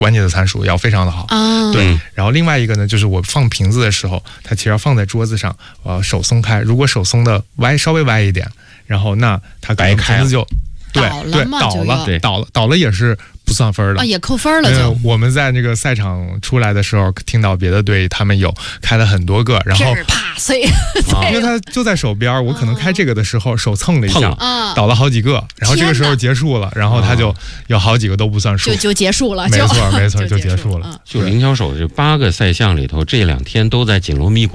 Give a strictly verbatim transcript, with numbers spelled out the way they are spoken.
关节的参数要非常的好啊。 对，然后另外一个呢，就是我放瓶子的时候，它其实要放在桌子上，呃，手松开，如果手松的歪稍微歪一点，然后那它可能瓶子就对对倒了，对倒了倒了也是不算分的啊，也扣分了就。 呃、我们在那个赛场出来的时候，听到别的队他们有开了很多个，然后啪碎， 啊，因为它就在手边，我可能开这个的时候手蹭了一下， 啊， 倒了好几个，然后这个时候结束了，然后它就有好几个都不算数， 就就结束了， 没错没错，就结束了。 了。 就灵巧手这八个赛项里头，这两天都在紧锣密鼓